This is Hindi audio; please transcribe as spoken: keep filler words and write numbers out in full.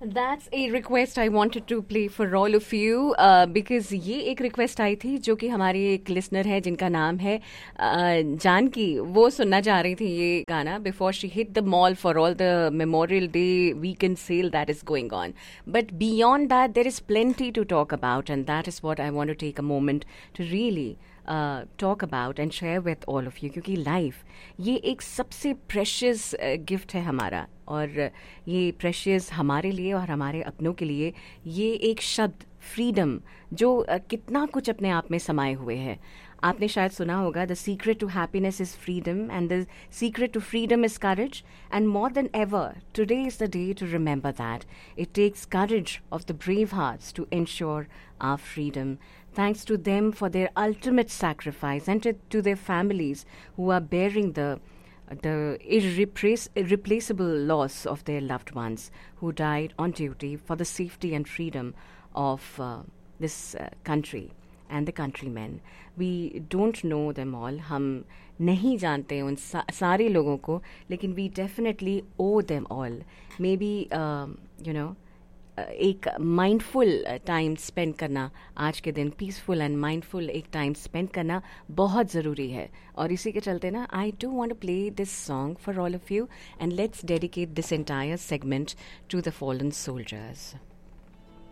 That's a request I wanted to play for all of you uh, because ये एक रिक्वेस्ट आई थी जो कि हमारी एक लिसनर है जिनका नाम है uh, जानकी. वो सुनना चाह रही थी ये गाना before she hit the mall for all the memorial day weekend cell that is going on. But beyond that there is plenty to talk about and that is what I want to take a moment to really talk about and share with all of you. क्योंकि लाइफ ये एक सबसे प्रेशियस गिफ्ट है हमारा, और ये प्रेशियस हमारे लिए और हमारे अपनों के लिए ये एक शब्द फ्रीडम जो uh, कितना कुछ अपने आप में समाये हुए है. आपने शायद सुना होगा the secret to happiness is freedom and the secret to freedom is courage, and more than ever today is the day to remember that it takes courage of the brave hearts to ensure our freedom. Thanks to them for their ultimate sacrifice, and to, to their families who are bearing the the irreplace, irreplaceable loss of their loved ones who died on duty for the safety and freedom of uh, this uh, country and the countrymen. We don't know them all. हम नहीं जानते उन सा, सारे लोगों को, लेकिन we definitely owe them all. Maybe uh, you know एक माइंडफुल टाइम स्पेंड करना आज के दिन, पीसफुल एंड माइंडफुल एक टाइम स्पेंड करना बहुत ज़रूरी है. और इसी के चलते ना I do want to play this song for all of you, and let's dedicate this entire segment to the fallen soldiers.